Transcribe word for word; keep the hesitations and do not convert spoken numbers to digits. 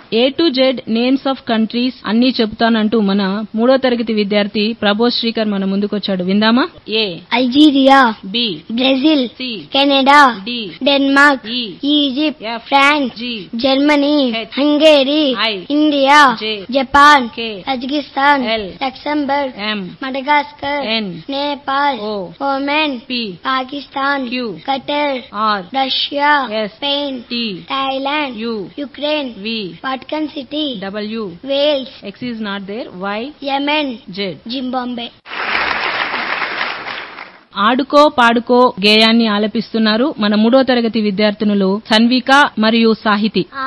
A to Z names of countries అన్ని చెప్తానంటూ మన మూడో తరగతి విద్యార్థి ప్రభోజ్ శ్రీకర్ మన ముందుకొచ్చాడు. విందామా? ఏ Algeria, B Brazil, C Canada, D Denmark, ఈ Egypt, F France, G Germany, H Hungary, I India, J Japan, K Kazakhstan, L Luxembourg, M Madagascar, N Nepal, oh Oman, P Pakistan, queue ఖటర్, are Russia, yes Spain, T Thailand, you Ukraine, we Vatican city, W Wales, X is not there, why Yemen, Z. Zimbabwe. ఆడుకో పాడుకో గేయాన్ని ఆలపిస్తున్నారు మన మూడో తరగతి విద్యార్థినులు సన్విక మరియు సాహితి.